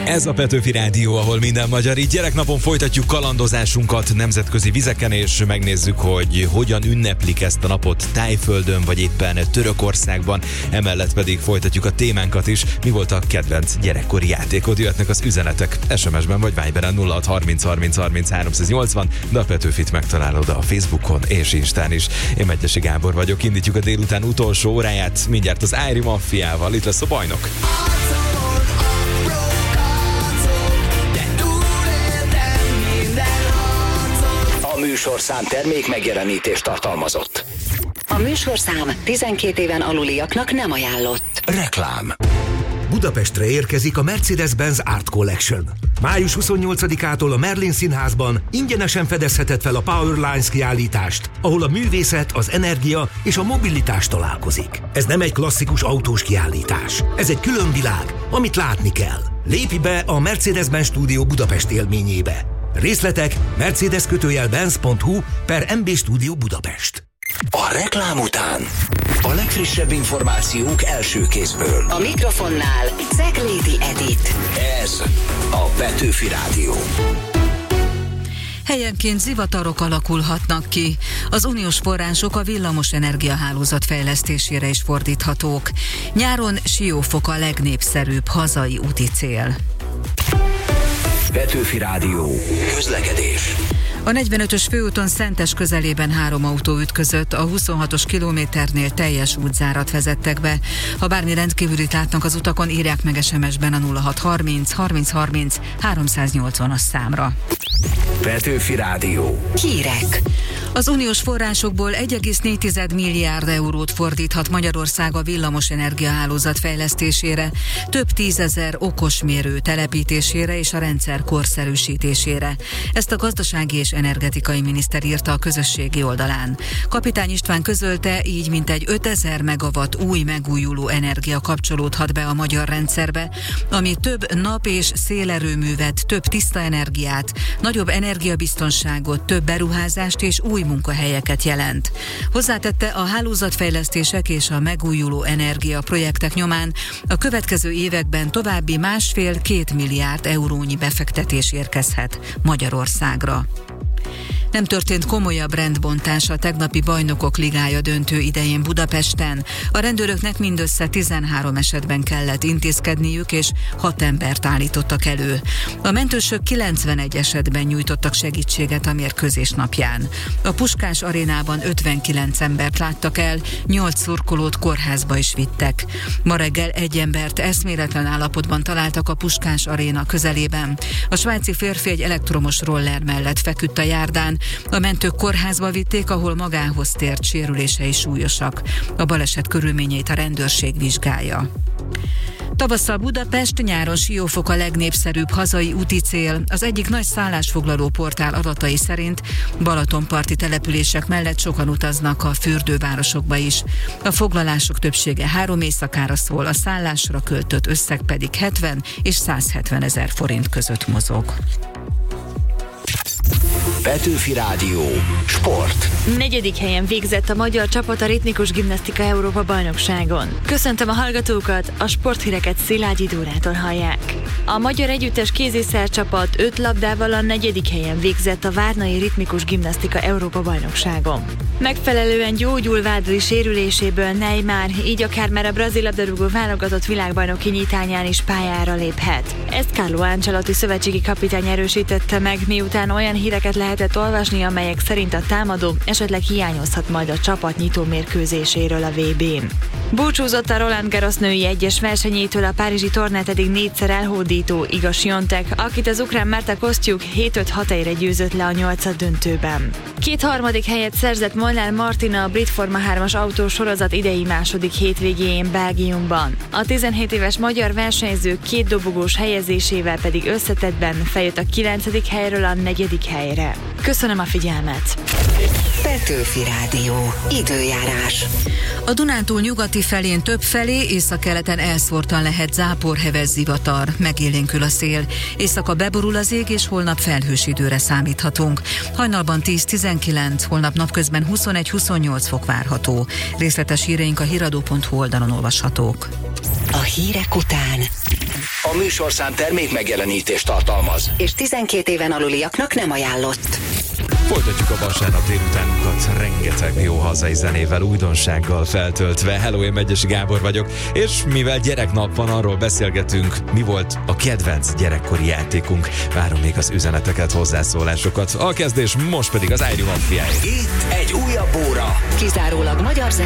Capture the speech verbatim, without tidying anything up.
Ez a Petőfi Rádió, ahol minden magyar. Így gyereknapon folytatjuk kalandozásunkat nemzetközi vizeken, és megnézzük, hogy hogyan ünneplik ezt a napot Tájföldön, vagy éppen Törökországban. Emellett pedig folytatjuk a témánkat is. Mi volt a kedvenc gyerekkori játékod? Jöhetnek az üzenetek es em es-ben vagy Viberen nulla hat harminc harminc harminc háromszáznyolcvan, de a Petőfit megtalálod a Facebookon és Instán is. Én Megyesi Gábor vagyok, indítjuk a délután utolsó óráját, mindjárt az Ári Maffiával. Itt lesz a bajnok. A műsorszám termék megjelenítést tartalmazott. A műsorszám tizenkét éven aluliaknak nem ajánlott. Reklám. Budapestre érkezik a Mercedes-Benz Art Collection. május huszonnyolcadikától a Merlin Színházban ingyenesen fedezheted fel a Powerlines kiállítást, ahol a művészet, az energia és a mobilitás találkozik. Ez nem egy klasszikus autós kiállítás. Ez egy külön világ, amit látni kell. Lépj be a Mercedes-Benz Stúdió Budapest élményébe. Részletek mercedes benz pont hu per em bé Stúdió Budapest. A reklám után a legfrissebb információk első kézből. A mikrofonnál Ceglédi Edit. Ez a Petőfi Rádió. Helyenként zivatarok alakulhatnak ki. Az uniós források a villamos energiahálózat fejlesztésére is fordíthatók. Nyáron Siófok a legnépszerűbb hazai úti cél. Petőfi Rádió. Közlekedés. A negyvenötös főúton Szentes közelében három autó ütközött, a huszonhatos kilométernél teljes útzárat vezettek be. Ha bármi rendkívülit látnak az utakon, írják meg es em es-ben a nulla hat harminc harminc harminc háromszáznyolcvanas számra. Petőfi Rádió. Hírek. Az uniós forrásokból egy egész négy milliárd eurót fordíthat Magyarország a villamos energiahálózat fejlesztésére, több tízezer okosmérő telepítésére és a rendszer korszerűsítésére. Ezt a gazdasági és energetikai miniszter írta a közösségi oldalán. Kapitány István közölte, így mintegy ötezer megawatt új megújuló energia kapcsolódhat be a magyar rendszerbe, ami több nap- és szélerőművet, több tiszta energiát, nagyobb energiabiztonságot, több beruházást és új munkahelyeket jelent. Hozzátette, a hálózatfejlesztések és a megújuló energia projektek nyomán a következő években további másfél-két milliárd eurónyi befektetés érkezhet Magyarországra. Nem történt komolyabb rendbontás a tegnapi Bajnokok Ligája döntő idején Budapesten. A rendőröknek mindössze tizenhárom esetben kellett intézkedniük, és hat embert állítottak elő. A mentősök kilencvenegy esetben nyújtottak segítséget a mérkőzés napján. A Puskás arénában ötvenkilenc embert láttak el, nyolc szurkolót kórházba is vittek. Ma reggel egy embert eszméletlen állapotban találtak a Puskás aréna közelében. A svájci férfi egy elektromos roller mellett feküdt a járdán. A mentők kórházba vitték, ahol magához tért, sérülései súlyosak. A baleset körülményeit a rendőrség vizsgálja. Tavasszal Budapest, nyáron Siófok a legnépszerűbb hazai úti cél. Az egyik nagy szállásfoglaló portál adatai szerint balatonparti települések mellett sokan utaznak a fürdővárosokba is. A foglalások többsége három éjszakára szól, a szállásra költött összeg pedig hetven és százhetven ezer forint között mozog. Petőfi Rádió. Sport. Negyedik helyen végzett a magyar csapat a ritmikus gimnasztika Európa bajnokságon. Köszöntöm a hallgatókat, a sporthíreket Szilágyi Dórától hallják. A magyar együttes kéziszer csapat öt labdával a negyedik helyen végzett a várnai ritmikus gimnasztika Európa bajnokságon. Megfelelően gyógyul vádli sérüléséből Neymar, így akár már a brazil labdarúgó válogatott világbajnoki nyitányán is pályára léphet. Ezt Carlo Ancelotti szövetségi kapitány erősítette meg, miután olyan híreket lehetett olvasni, amelyek szerint a támadó esetleg hiányozhat majd a csapat nyitó mérkőzéséről a vé bén. Búcsúzott a Roland Garros női egyes versenyétől a párizsi tornát eddig négyszer elhódító Iga Swiatek, akit az ukrán Marta Kostyuk hét-öt-hat helyre győzött le a nyolcad döntőben. Két harmadik helyet szerzett Molnár Martina a brit Forma hármas autósorozat idei második hétvégéjén Belgiumban. A tizenhét éves magyar versenyző két dobogós helyezésével pedig összetettben feljött a kilencedik helyről a negyedik helyre. Köszönöm a figyelmet! Petőfi Rádió. Időjárás. A Dunántúl nyugati felén több felé, északkeleten elszórtan lehet záporheves zivatar. Megélénkül a szél. Éjszaka beborul az ég, és holnap felhős időre számíthatunk. Hajnalban tíz-tizenkilenc, holnap napközben huszonegy-huszonnyolc fok várható. Részletes híreink a híradó pont hu oldalon olvashatók. A hírek után. A műsorszám termék megjelenítést tartalmaz. És tizenkét éven aluliaknak nem ajánlott. Folytatjuk a vasárnap délutánunkat rengeteg jó hazai zenével, újdonsággal feltöltve. Hello, én Megyesi Gábor vagyok, és mivel gyereknap van, arról beszélgetünk, mi volt a kedvenc gyerekkori játékunk. Várom még az üzeneteket, hozzászólásokat. A kezdés most pedig az I D Maffiáé. Itt egy újabb óra. Kizárólag magyar zene.